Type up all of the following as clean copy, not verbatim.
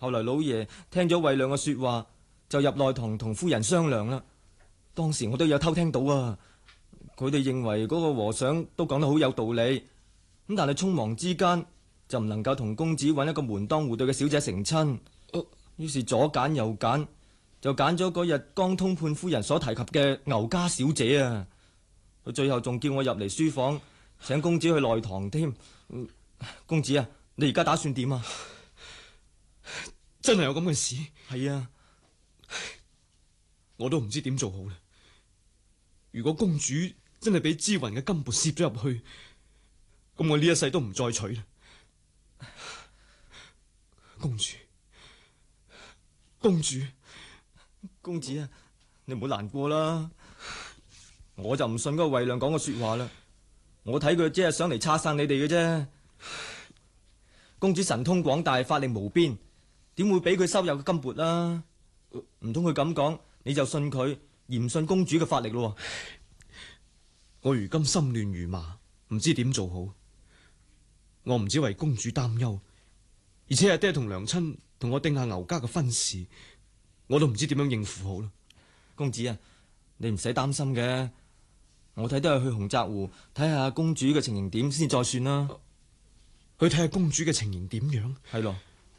後來老爺聽咗惠亮嘅說話，就入內堂同夫人商量啦。當時我都有偷聽到啊，佢哋認為嗰個和尚都講得好有道理，咁但係匆忙之間就唔能夠同公子揾一個門當戶對嘅小姐成親，於是左揀右揀，就揀咗嗰日江通判夫人所提及嘅牛家小姐啊。佢最後仲叫我入嚟書房，請公子去內堂添。公子啊，你而家打算點啊？ 真係有咁嘅事？ 係啊， 我都唔知點做好啦。如果公主真係俾芝雲嘅金缽攝咗入去，咁我呢一世都唔再娶啦。公主，公主， 公子啊，你唔好難過啦。我就唔信嗰個惠亮講嘅說話啦。我睇佢只係想嚟拆散你哋嘅啫。公主神通廣大，法力無邊，點會俾佢收入個金缽啦？唔通佢咁講，你就信佢，而唔信公主嘅法力咯？ 我如今心亂如麻，唔知點做好。我唔止為公主擔憂，而且阿爹同娘親同我定下牛家嘅婚事，我都唔知點樣應付好啦。 公子啊，你唔使擔心嘅，我睇都係去洪澤湖睇下公主嘅情形點先再算啦。 去睇下公主嘅情形點樣？ 係咯。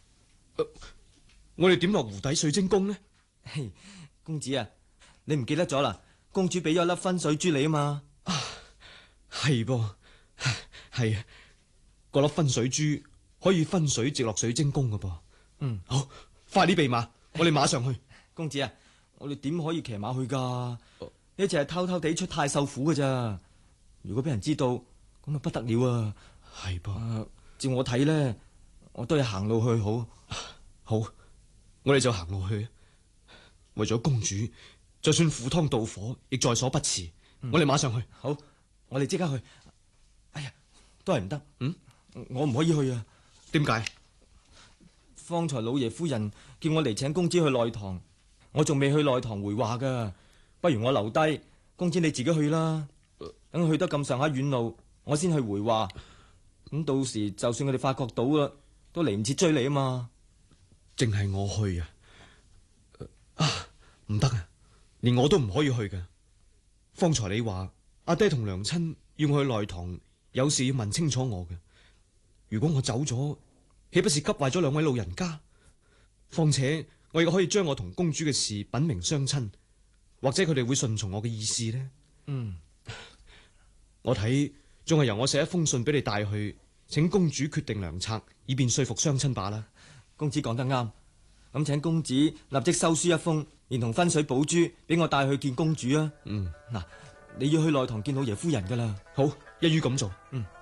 我哋點落湖底水晶宮呢？ 嘿，公子啊，你唔記得咗啦？公主俾咗粒分水珠你啊嘛。 係噃，係啊，嗰粒分水珠可以分水直落水晶宮噶噃。好，快啲備馬，我哋馬上去。 公子啊，我哋點可以騎馬去噶？呢只係偷偷地出太守府噶咋？如果俾人知道，咁啊不得了啊！ 係噃， 照我睇咧，我都係行路去好。 好，我哋就行路去。為咗公主，就算赴湯蹈火，亦在所不辭。我哋馬上去。 好，我哋即刻去。哎呀，都係唔得。我唔可以去啊。 點解？ 方才老爺夫人叫我嚟請公子去內堂，我仲未去內堂回話噶。不如我留低，公子你自己去啦。等去得咁上下遠路，我先去回話。咁到時就算佢哋發覺到啦，都嚟唔切追你啊嘛。 淨係我去啊？唔得啊，連我都唔可以去㗎。方才你話阿爹同娘親要我去內堂，有事要問清楚我嘅。如果我走咗，豈不是急壞咗兩位老人家？況且我亦可以將我同公主嘅事稟明雙親，或者佢哋會順從我嘅意思呢？我睇仲係由我寫一封信俾你帶去，請公主決定良策，以便說服雙親罷啦。 公子講得啱，咁請公子立即收書一封，連同分水寶珠俾我帶去見公主啊。嗱，你要去內堂見老爺夫人噶啦。 好，一於咁做。